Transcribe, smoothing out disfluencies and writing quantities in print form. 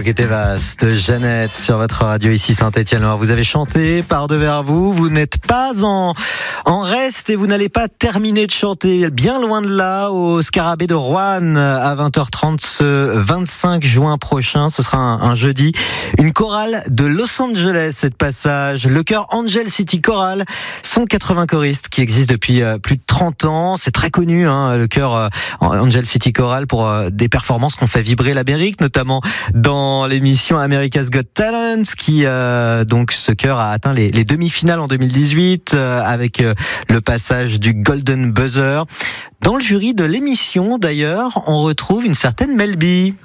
était vaste de Jeannette sur votre radio ici Saint-Étienne. Alors vous avez chanté par devers vous n'êtes pas en reste et vous n'allez pas terminer de chanter, bien loin de là, au Scarabée de Roanne à 20h30 ce 25 juin prochain. Ce sera un jeudi. Une chorale de Los Angeles, cette passage. Le chœur Angel City Choral, 180 choristes qui existent depuis plus de 30 ans. C'est très connu, le chœur Angel City Choral, pour des performances qu'on fait vibrer l'Amérique, notamment dans l'émission America's Got Talent, qui donc ce chœur a atteint les demi-finales en 2018 avec le passage du Golden Buzzer. Dans le jury de l'émission, d'ailleurs, on retrouve une certaine Mel B.